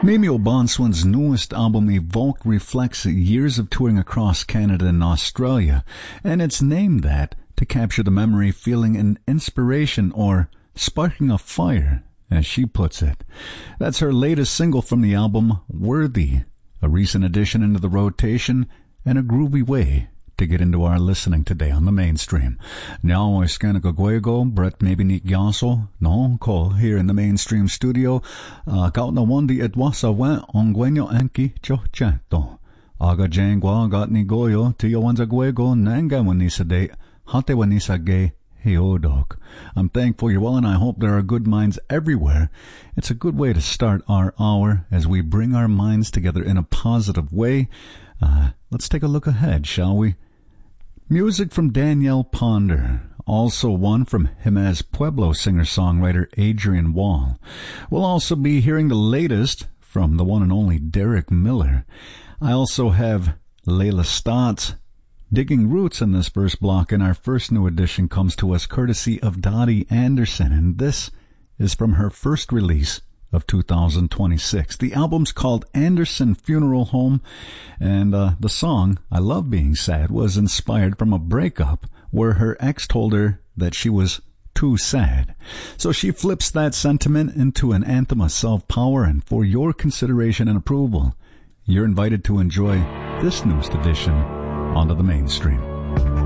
Mimi O'Bonswan's newest album, Evoke, reflects years of touring across Canada and Australia, and it's named that to capture the memory, feeling, and inspiration, or sparking a fire, as she puts it. That's her latest single from the album, Worthy, a recent addition into the rotation, and a groovy way to get into our listening today on the mainstream. Now, Guego, Brett Mabinik Yaso, no, call here in the mainstream studio. Kaut na wandi etwasa wen ongwenyo enki chochato. Aga jangwa got ni goyo, tiyo wanza guego, nanga wanisa de, hate wanisa ge, heodok. I'm thankful you're well, and I hope there are good minds everywhere. It's a good way to start our hour as we bring our minds together in a positive way. Let's take a look ahead, shall we? Music from Danielle Ponder, also one from Jimenez Pueblo singer-songwriter Adrian Wall. We'll also be hearing the latest from the one and only Derek Miller. I also have Layla Stotts digging roots in this first block, and our first new edition comes to us courtesy of Dottie Anderson, and this is from her first release of 2026. The album's called Anderson Funeral Home, and the song, I Love Being Sad, was inspired from a breakup where her ex told her that she was too sad. So she flips that sentiment into an anthem of self-power, and for your consideration and approval, you're invited to enjoy this newest edition onto the mainstream.